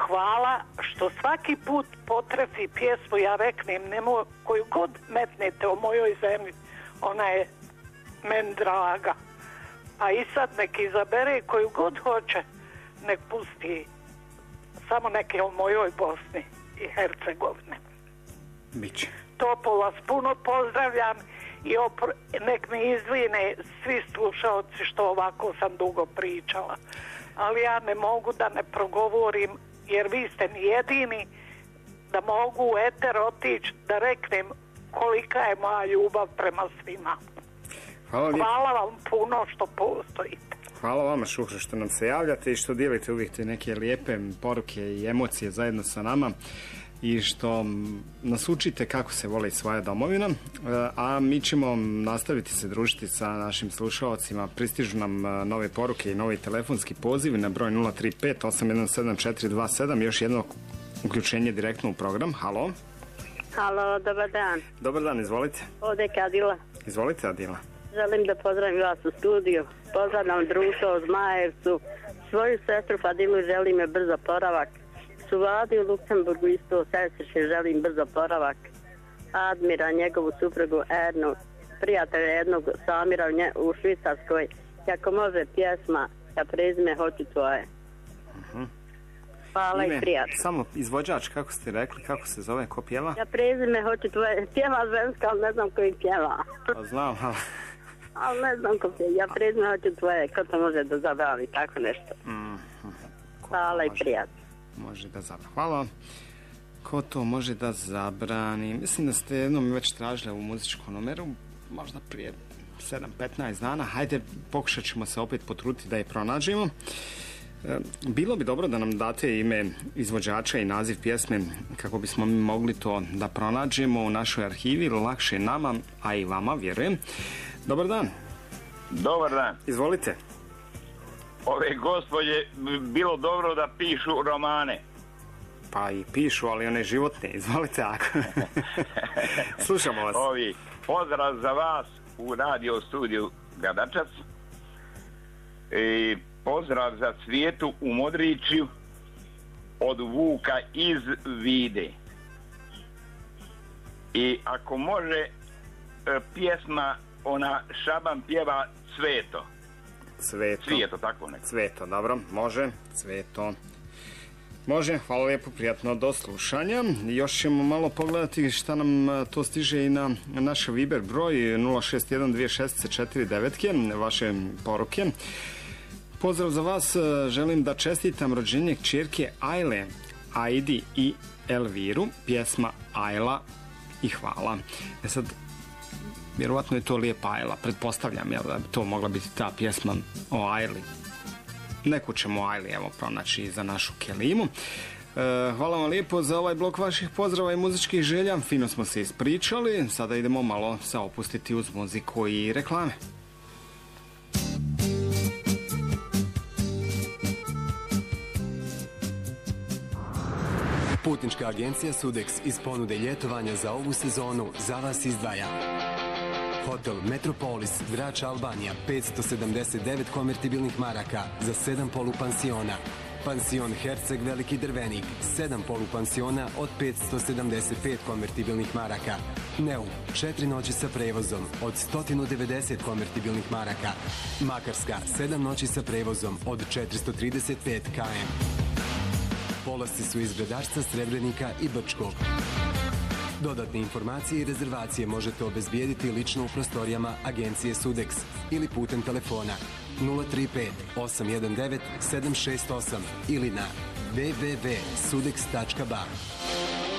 hvala što svaki put potrefi pjesmu, ja reknem, nemo koju god metnete o mojoj zemlji, ona je meni draga. A i sad nek izabere koju god hoće, nek pusti samo neke o mojoj Bosni i Hercegovine. Biće. Toplo vas puno pozdravljam i nek mi izvine svi slušalci što ovako sam dugo pričala. Ali ja ne mogu da ne progovorim, jer vi ste mi jedini da mogu u eter otići da reknem kolika je moja ljubav prema svima. Hvala vam puno što postojite. Hvala vama, Šuhra, što nam se javljate i što dijelite uvijek te neke lijepe poruke i emocije zajedno sa nama i što nas učite kako se voli svoja domovina, a mi ćemo nastaviti se družiti sa našim slušalcima. Pristižu nam nove poruke i novi telefonski poziv na broj 035 817 427. Još jedno uključenje direktno u program. Halo. Halo, dobar dan. Dobar dan, izvolite. Ovdje je Adila. Izvolite, Adila. Želim da pozdravim vas u studiju. Pozdravljam društvo u Zmajevcu. Svoju sestru Fadilu želim je brzo poravak. Suvadi u Luksemburgu isto sestre želim brzo poravak. Admira, njegovu suprugu Ernu, prijatelja jednog Samira u Švicarskoj. Ako može pjesma, ja prezime hoću tvoje. Hvala i prijatno. Samo izvođač, kako ste rekli, kako se zove, ko pjeva? Ja prezime hoću tvoje, pjeva ženska, ali ne znam koji pjeva. Znam, ali ne znam ko pjeva, ja prezime hoću tvoje, ko to može da zabravi, tako nešto. Hvala i prijatno. Može da zabrani. Hvala. Ko to može da zabrani? Mislim da ste jednom već tražili u muzičkom numeru, možda prije 7-15 dana. Hajde, pokušat ćemo se opet potruditi da je pronađemo. Bilo bi dobro da nam date ime izvođača i naziv pjesme kako bismo mi mogli to da pronađemo u našoj arhivi, lakše nama, a i vama, vjerujem. Dobar dan. Dobar dan. Izvolite. Ove gospođe bilo dobro da pišu romane. Pa i pišu, ali one životne. Izvolite ako. Slušamo vas. Pozdrav za vas u radio studiju Gadačac. I pozdrav za Cvijetu u Modriću od Vuka iz Vide. I ako može pjesma, ona Šaban pjeva Cveto. Cvijeto, tako neko. Cveto, dobro, može. Cveto. Može, hvala lijepo, prijatno, do slušanja. Još ćemo malo pogledati šta nam to stiže i na naš Viber broj 0612649, vaše poruke. Pozdrav za vas, želim da čestitam rođenje kćerke Ajle, Ajdi i Elviru, pjesma Ajla i hvala. Sad, vjerovatno je to lijepa Ajla, pretpostavljam da bi to mogla biti ta pjesma o Ajli. Neku ćemo Ajli pronaći za našu Kelimu. Hvala vam lijepo za ovaj blok vaših pozdrava i muzičkih želja. Fino smo se ispričali, sada idemo malo se opustiti uz muziku i reklame. Putnička agencija Sudex iz ponude ljetovanja za ovu sezonu za vas izdvaja Hotel Metropolis, Drač, Albanija, 579 konvertibilnih maraka za 7 polupansiona. Pansion Herceg Veliki Drvenik, 7 polupansiona od 575 konvertibilnih maraka. Neum, 4 noći sa prevozom od 190 konvertibilnih maraka. Makarska, 7 noći sa prevozom od 435 km. Polasci su iz Gredarca, Srebrenika i Brčkog. Dodatne informacije i rezervacije možete obezbijediti lično u prostorijama agencije Sudex ili putem telefona 035 819 768 ili na www.sudex.ba.